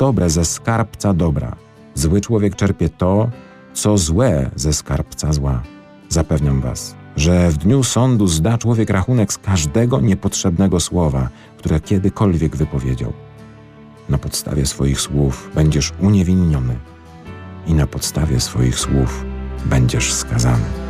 dobre ze skarbca dobra. Zły człowiek czerpie to, co złe ze skarbca zła. Zapewniam was, że w dniu sądu zda człowiek rachunek z każdego niepotrzebnego słowa, które kiedykolwiek wypowiedział. Na podstawie swoich słów będziesz uniewinniony i na podstawie swoich słów będziesz skazany.